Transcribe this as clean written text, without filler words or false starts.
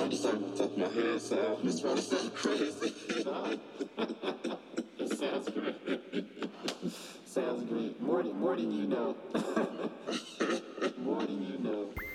I'm just starting to tuck my hair, so this probably sounds crazy. It sounds great. Sounds great. More than you know. More than you know.